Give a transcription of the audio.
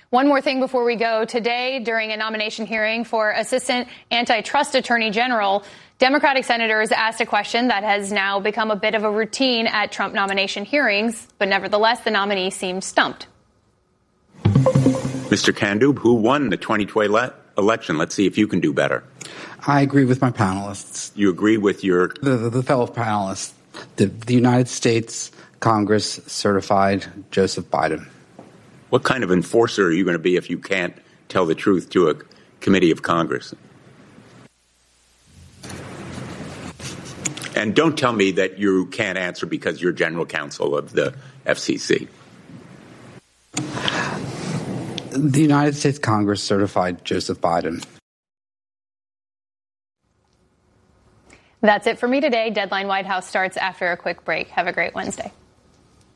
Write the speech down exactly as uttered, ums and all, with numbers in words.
One more thing before we go. Today, during a nomination hearing for Assistant Antitrust Attorney General, Democratic senators asked a question that has now become a bit of a routine at Trump nomination hearings, but nevertheless, the nominee seemed stumped. Mister Kandub, who won the twenty twenty le- election? Let's see if you can do better. I agree with my panelists. You agree with your... The, the, the fellow panelists. The, the United States Congress certified Joseph Biden. What kind of enforcer are you going to be if you can't tell the truth to a committee of Congress? And don't tell me that you can't answer because you're general counsel of the F C C. The United States Congress certified Joseph Biden. That's it for me today. Deadline White House starts after a quick break. Have a great Wednesday.